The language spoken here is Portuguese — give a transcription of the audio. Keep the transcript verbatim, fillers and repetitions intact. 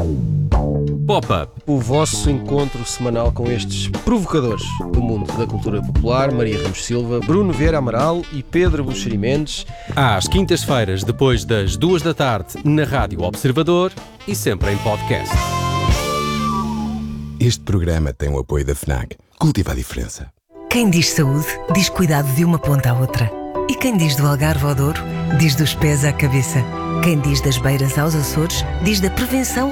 Pop-Up, o vosso encontro semanal com estes provocadores do mundo da cultura popular, Maria Ramos Silva, Bruno Vieira Amaral e Pedro Buxeri Mendes. às quintas-feiras, depois das duas da tarde, na Rádio Observador e sempre em podcast. Este programa tem o apoio da FNAC. Cultiva a diferença. Quem diz saúde, diz cuidado de uma ponta à outra. E quem diz do Algarve ao Douro, diz dos pés à cabeça. Quem diz das Beiras aos Açores, diz da prevenção